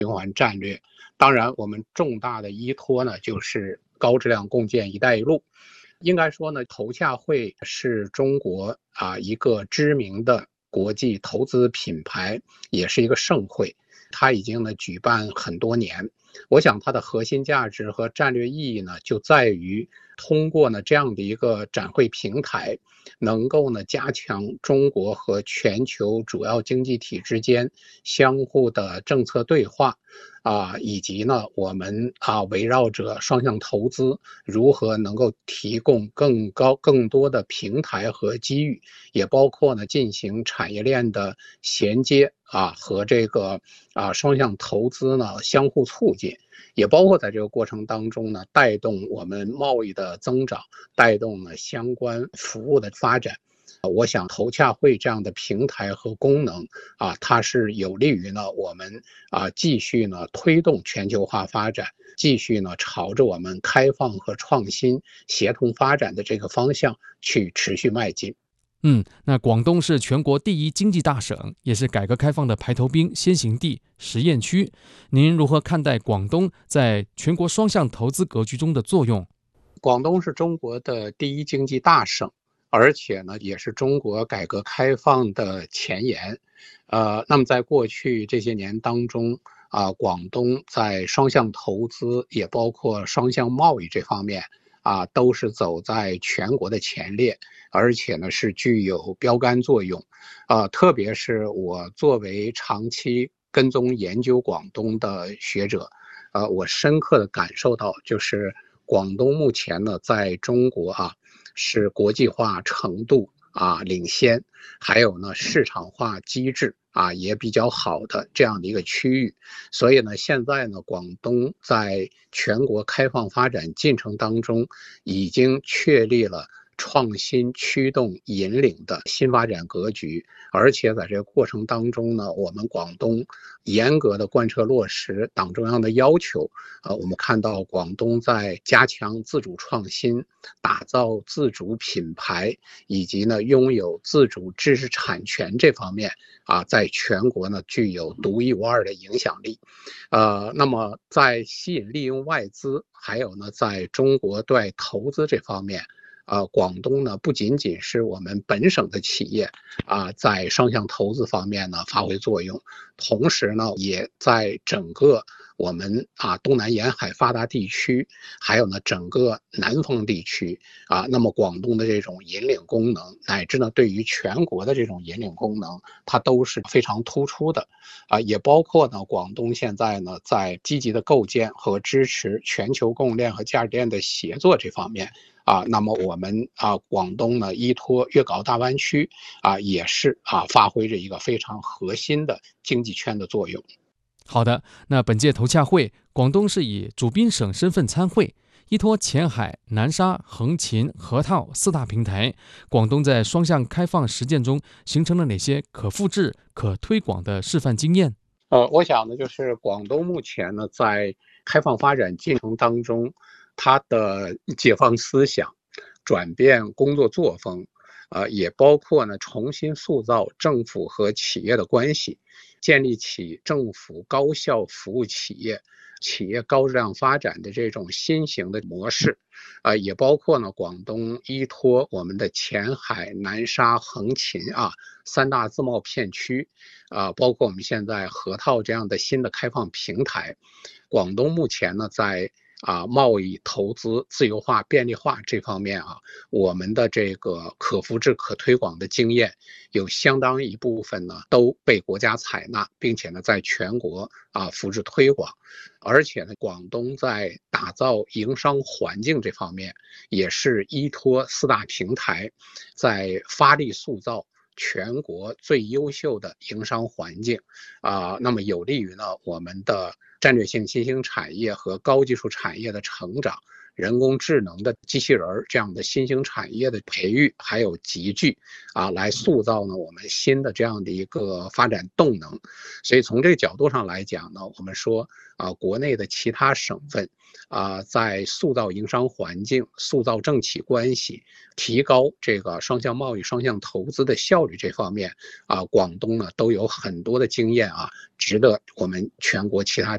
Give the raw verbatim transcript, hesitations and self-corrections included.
循环战略。当然，我们重大的依托呢，就是高质量共建“一带一路”。应该说呢，投洽会是中国啊一个知名的国际投资品牌，也是一个盛会。它已经呢举办很多年。我想它的核心价值和战略意义呢，就在于通过呢这样的一个展会平台，能够呢加强中国和全球主要经济体之间相互的政策对话，啊，以及呢我们啊围绕着双向投资如何能够提供更高更多的平台和机遇，也包括呢进行产业链的衔接啊和这个啊双向投资呢相互促进。也包括在这个过程当中呢，带动我们贸易的增长，带动呢相关服务的发展。我想投洽会这样的平台和功能啊，它是有利于呢我们啊继续呢推动全球化发展，继续呢朝着我们开放和创新协同发展的这个方向去持续迈进。 嗯，那广东是全国第一经济大省，也是改革开放的排头兵、先行地、实验区。您如何看待广东在全国双向投资格局中的作用？ 广东是中国的第一经济大省，而且呢，也是中国改革开放的前沿。呃，那么在过去这些年当中啊，广东在双向投资，也包括双向贸易这方面啊，都是走在全国的前列，而且呢是具有标杆作用。啊，特别是我作为长期跟踪研究广东的学者，呃，我深刻的感受到，就是广东目前呢，在中国啊，是国际化程度啊领先，还有呢市场化机制啊也比较好的这样的一个区域。所以呢，现在呢，广东在全国开放发展进程当中，已经确立了创新驱动引领的新发展格局，而且在这个过程当中呢，我们广东严格的贯彻落实党中央的要求。呃，我们看到广东在加强自主创新、打造自主品牌，以及呢拥有自主知识产权这方面啊，在全国呢具有独一无二的影响力。呃，那么在吸引利用外资，还有呢在中国对外投资这方面。呃，广东呢不仅仅是我们本省的企业啊，在双向投资方面呢发挥作用，同时呢也在整个我们啊东南沿海发达地区，还有呢整个南方地区啊，那么广东的这种引领功能，乃至呢对于全国的这种引领功能，它都是非常突出的啊，也包括呢广东现在呢在积极的构建和支持全球供应链和价值链的协作这方面。啊，那么我们啊，广东呢，依托粤港澳大湾区啊，也是啊，发挥着一个非常核心的经济圈的作用。 好的，那本届投洽会，广东是以主宾省身份参会，依托前海、南沙、横琴、河套四大平台，广东在双向开放实践中形成了哪些可复制、可推广的示范经验？ 呃，我想呢，就是广东目前呢，在开放发展进程当中，它的解放思想、转变工作作风，呃，也包括呢重新塑造政府和企业的关系，建立起政府高效服务企业、企业高质量发展的这种新型的模式，呃，也包括呢广东依托我们的前海、南沙、横琴啊三大自贸片区，啊、呃，包括我们现在河套这样的新的开放平台，广东目前呢在。啊，贸易、投资、自由化、便利化这方面啊，我们的这个可复制、可推广的经验，有相当一部分呢都被国家采纳，并且呢在全国啊复制推广。而且呢，广东在打造营商环境这方面，也是依托四大平台，在发力塑造全国最优秀的营商环境啊、呃，那么有利于呢我们的战略性新兴产业和高技术产业的成长，人工智能的机器人这样的新兴产业的培育还有集聚啊，来塑造呢我们新的这样的一个发展动能。所以从这个角度上来讲呢，我们说啊，国内的其他省份啊，在塑造营商环境、塑造政企关系、提高这个双向贸易、双向投资的效率这方面啊，广东呢都有很多的经验啊，值得我们全国其他